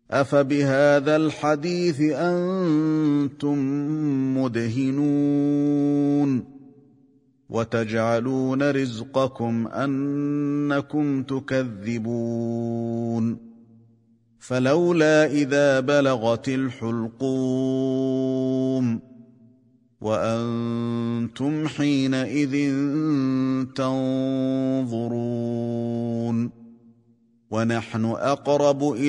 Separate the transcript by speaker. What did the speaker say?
Speaker 1: أفبهذا الحديث أنتم مدهنون وتجعلون رزقكم أنكم تكذبون فلولا إذا بلغت الحلقوم وأنتم حينئذ تنظرون ونحن أقرب إلى